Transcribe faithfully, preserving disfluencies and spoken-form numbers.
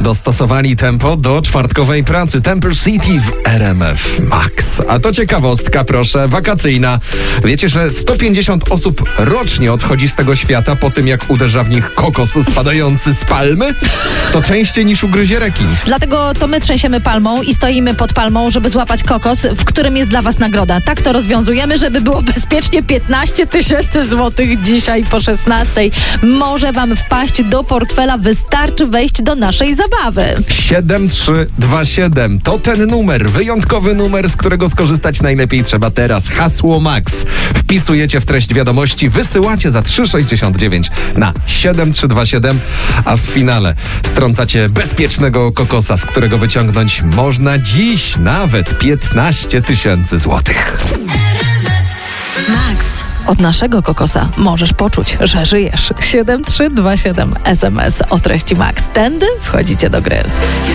Dostosowali tempo do czwartkowej pracy. Temple City w R M F Max. A to ciekawostka, proszę, wakacyjna. Wiecie, że sto pięćdziesiąt osób rocznie odchodzi z tego świata po tym, jak uderza w nich kokos spadający z palmy? To częściej niż ugryzie rekin. Dlatego to my trzęsiemy palmą i stoimy pod palmą, żeby złapać kokos, w którym jest dla was nagroda. Tak to rozwiązujemy, żeby było bezpiecznie. Piętnaście tysięcy złotych dzisiaj po szesnastej. Może wam wpaść do portfela, wystarczy wejść do naszej zabawy. siedem trzy dwa siedem to ten numer, wyjątkowy numer, z którego skorzystać najlepiej trzeba teraz. Hasło Max. Wpisujecie w treść wiadomości, wysyłacie za trzy sześćdziesiąt dziewięć na siedem trzy dwa siedem, a w finale strącacie bezpiecznego kokosa, z którego wyciągnąć można dziś nawet piętnaście tysięcy złotych. Max. Od naszego kokosa możesz poczuć, że żyjesz. siedem trzy dwa siedem S M S o treści Max. Tędy wchodzicie do gry.